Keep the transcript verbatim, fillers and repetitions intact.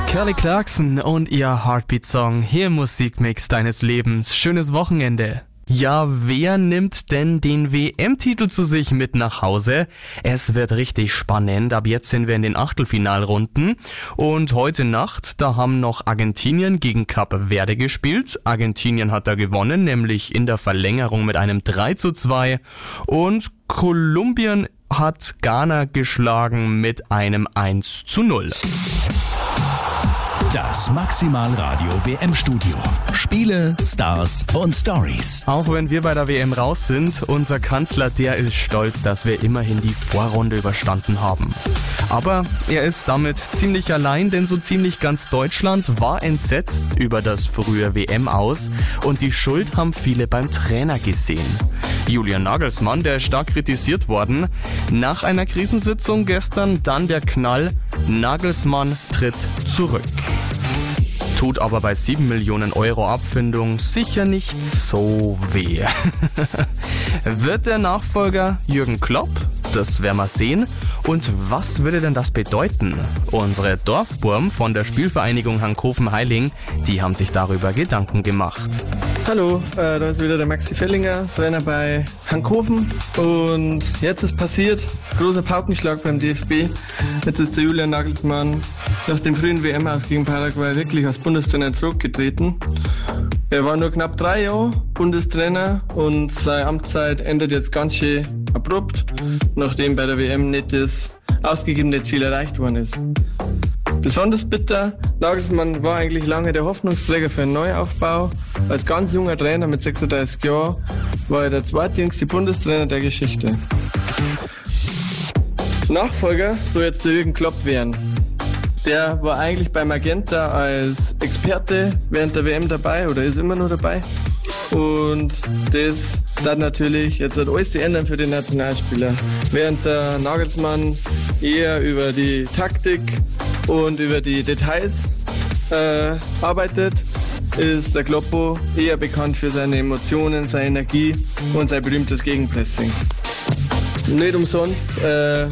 Kelly Clarkson und ihr Heartbeat-Song hier im Musikmix deines Lebens. Schönes Wochenende. Ja, wer nimmt denn den W M-Titel zu sich mit nach Hause? Es wird richtig spannend. Ab jetzt sind wir in den Achtelfinalrunden. Und heute Nacht, da haben noch Argentinien gegen Kap Verde gespielt. Argentinien hat da gewonnen, nämlich in der Verlängerung mit einem drei zu zwei. Und Kolumbien hat Ghana geschlagen mit einem eins zu null. Das Maximal Radio W M-Studio. Spiele, Stars und Stories. Auch wenn wir bei der W M raus sind, unser Kanzler, der ist stolz, dass wir immerhin die Vorrunde überstanden haben. Aber er ist damit ziemlich allein, denn so ziemlich ganz Deutschland war entsetzt über das frühe W M-Aus und die Schuld haben viele beim Trainer gesehen. Julian Nagelsmann, der ist stark kritisiert worden. Nach einer Krisensitzung gestern dann der Knall, Nagelsmann tritt zurück. Tut aber bei sieben Millionen Euro Abfindung sicher nicht so weh. Wird der Nachfolger Jürgen Klopp? Das werden wir sehen. Und was würde denn das bedeuten? Unsere Dorfburm von der Spielvereinigung Hankoven-Heiling, die haben sich darüber Gedanken gemacht. Hallo, äh, da ist wieder der Maxi Fellinger, Trainer bei Hankoven. Und jetzt ist passiert, großer Paukenschlag beim D F B. Jetzt ist der Julian Nagelsmann nach dem frühen W M-Aus gegen Paraguay wirklich als Bundestrainer zurückgetreten. Er war nur knapp drei Jahre Bundestrainer und seine Amtszeit endet jetzt ganz schön abrupt, nachdem bei der W M nicht das ausgegebene Ziel erreicht worden ist. Besonders bitter, Nagelsmann war eigentlich lange der Hoffnungsträger für einen Neuaufbau. Als ganz junger Trainer mit sechsunddreißig Jahren war er der zweitjüngste Bundestrainer der Geschichte. Nachfolger soll jetzt der Jürgen Klopp werden. Der war eigentlich bei Magenta als Experte während der W M dabei oder ist immer noch dabei. Und das dann natürlich jetzt hat alles zu ändern für den Nationalspieler. Während der Nagelsmann eher über die Taktik und über die Details äh, arbeitet, ist der Kloppo eher bekannt für seine Emotionen, seine Energie und sein berühmtes Gegenpressing. Nicht umsonst äh,